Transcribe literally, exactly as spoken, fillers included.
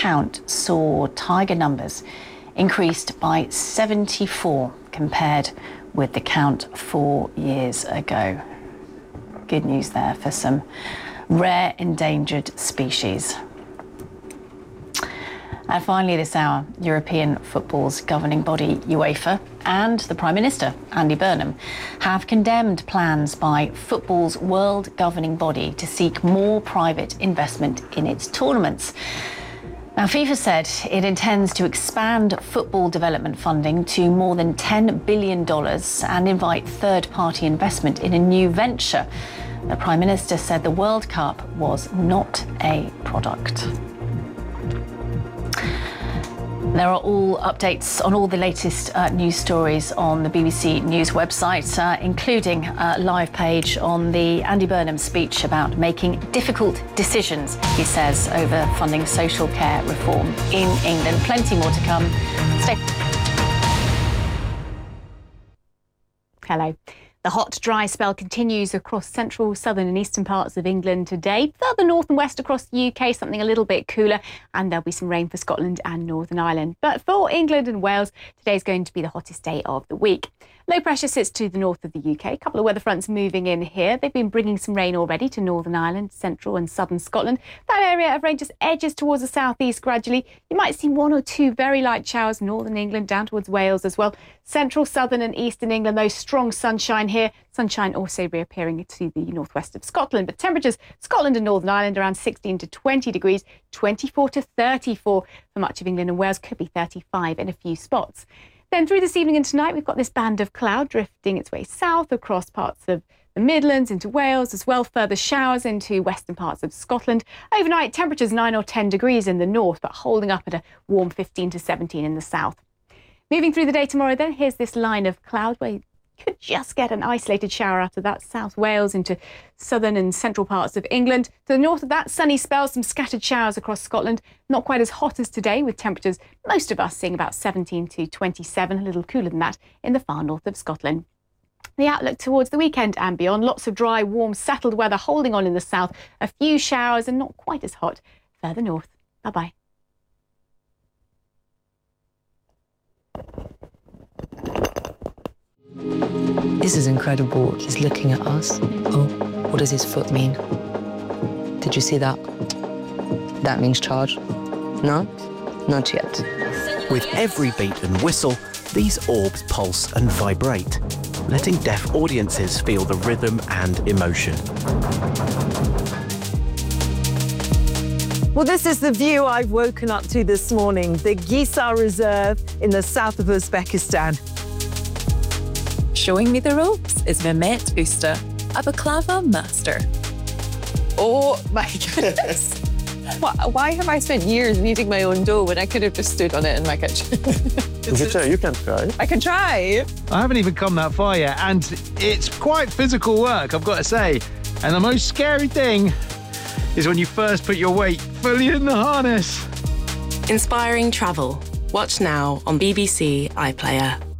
count saw tiger numbers increased by seventy-four compared with the count four years ago. Good news there for some rare endangered species. And finally this hour, European football's governing body, UEFA, and the Prime Minister, Andy Burnham, have condemned plans by football's world governing body to seek more private investment in its tournaments. Now, FIFA said it intends to expand football development funding to more than ten billion dollars and invite third-party investment in a new venture. The Prime Minister said the World Cup was not a product. There are all updates on all the latest uh, news stories on the B B C News website, uh, including a live page on the Andy Burnham speech about making difficult decisions, he says, over funding social care reform in England. Plenty more to come. Stay. Hello. The hot, dry spell continues across central, southern and eastern parts of England today. Further north and west across the U K, something a little bit cooler, and there'll be some rain for Scotland and Northern Ireland. But for England and Wales, today's going to be the hottest day of the week. Low pressure sits to the north of the U K. A couple of weather fronts moving in here. They've been bringing some rain already to Northern Ireland, central and southern Scotland. That area of rain just edges towards the southeast gradually. You might see one or two very light showers, northern England down towards Wales as well. Central, southern and eastern England, those strong sunshine here. Sunshine also reappearing to the northwest of Scotland. But temperatures, Scotland and Northern Ireland around sixteen to twenty degrees, twenty-four to thirty-four for much of England, and Wales could be thirty-five in a few spots. Then through this evening and tonight, we've got this band of cloud drifting its way south across parts of the Midlands into Wales, as well further showers into western parts of Scotland. Overnight, temperatures nine or ten degrees in the north, but holding up at a warm fifteen to seventeen in the south. Moving through the day tomorrow then, here's this line of cloud where you could just get an isolated shower after that. South Wales into southern and central parts of England. To the north of that, sunny spells, some scattered showers across Scotland. Not quite as hot as today, with temperatures, most of us seeing about seventeen to twenty-seven, a little cooler than that in the far north of Scotland. The outlook towards the weekend and beyond, lots of dry, warm, settled weather holding on in the south. A few showers and not quite as hot further north. Bye-bye. This is incredible. He's looking at us. Oh, what does his foot mean? Did you see that? That means charge. No? Not yet. With every beat and whistle, these orbs pulse and vibrate, letting deaf audiences feel the rhythm and emotion. Well, this is the view I've woken up to this morning, the Gisar Reserve in the south of Uzbekistan. Showing me the ropes is Mehmet Usta, a baklava master. Oh my goodness. Why have I spent years kneading my own dough when I could have just stood on it in my kitchen? You can try, you can try. I can try. I haven't even come that far yet, and it's quite physical work, I've got to say. And the most scary thing is when you first put your weight fully in the harness. Inspiring travel. Watch now on B B C iPlayer.